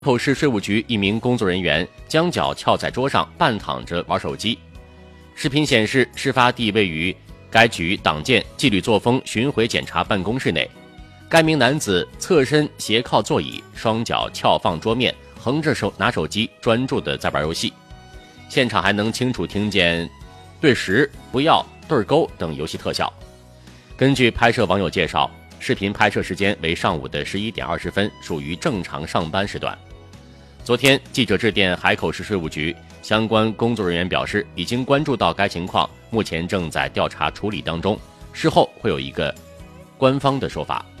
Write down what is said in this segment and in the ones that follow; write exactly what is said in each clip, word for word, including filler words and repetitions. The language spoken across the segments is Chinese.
口市税务局一名工作人员将脚翘在桌上半躺着玩手机。视频显示，事发地位于该局党建纪律作风巡回检查办公室内。该名男子侧身斜靠座椅，双脚翘放桌面，横着手拿手机，专注地在玩游戏。现场还能清楚听见对时、不要、对勾等游戏特效。根据拍摄网友介绍，视频拍摄时间为上午的十一点二十分，属于正常上班时段。昨天，记者致电海口市税务局，相关工作人员表示，已经关注到该情况，目前正在调查处理当中，事后会有一个官方的说法。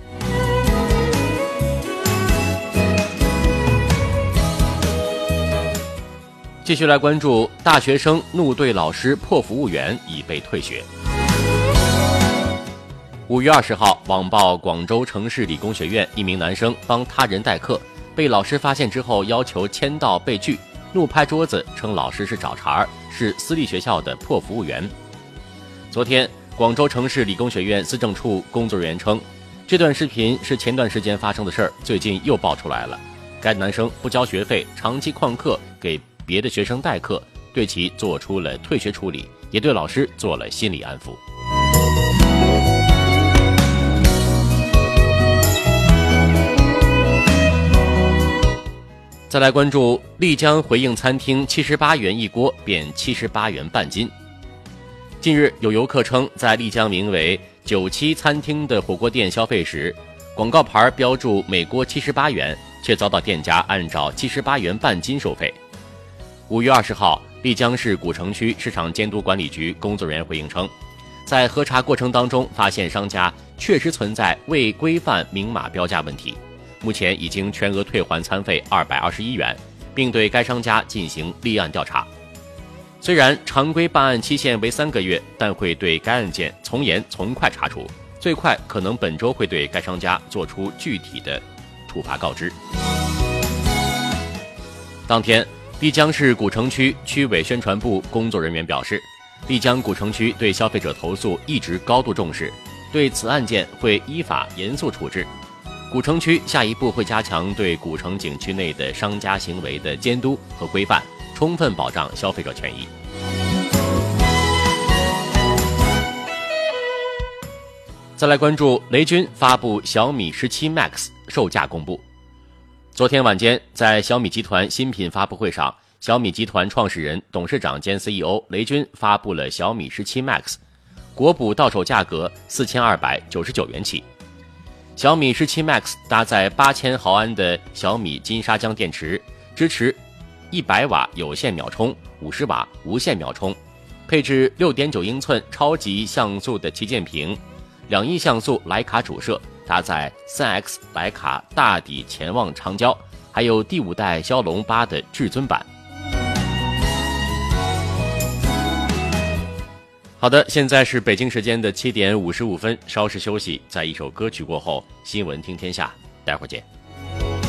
继续来关注，大学生怒对老师破服务员已被退学。五月二十号，网曝广州城市理工学院一名男生帮他人代课，被老师发现之后要求签到被拒，怒拍桌子，称老师是找茬，是私立学校的破服务员。昨天，广州城市理工学院思政处工作人员称，这段视频是前段时间发生的事儿，最近又爆出来了。该男生不交学费，长期旷课，给别的学生代课，对其做出了退学处理，也对老师做了心理安抚。再来关注丽江回应餐厅七十八元一锅变七十八元半斤。近日有游客称，在丽江名为九七餐厅的火锅店消费时，广告牌标注每锅七十八元，却遭到店家按照七十八元半斤收费。五月二十号，丽江市古城区市场监督管理局工作人员回应称，在核查过程当中发现商家确实存在未规范明码标价问题，目前已经全额退还餐费二百二十一元，并对该商家进行立案调查。虽然常规办案期限为三个月，但会对该案件从严从快查处，最快可能本周会对该商家做出具体的处罚告知。当天，丽江市古城区区委宣传部工作人员表示，丽江古城区对消费者投诉一直高度重视，对此案件会依法严肃处置。古城区下一步会加强对古城景区内的商家行为的监督和规范，充分保障消费者权益。再来关注雷军发布小米十七 Max 售价公布。昨天晚间，在小米集团新品发布会上，小米集团创始人、董事长兼 C E O 雷军发布了小米十七 Max， 国补到手价格四千二百九十九元起。小米十七 Max 搭载八千毫安的小米金沙江电池，支持一百瓦有线秒充、五十瓦无线秒充，配置 六点九英寸超级像素的旗舰屏，两亿像素徕卡主摄，搭载 三 X 徕卡大底潜望长焦，还有第五代骁龙八的至尊版。好的，现在是北京时间的七点五十五分，稍事休息，在一首歌曲过后，新闻听天下，待会儿见。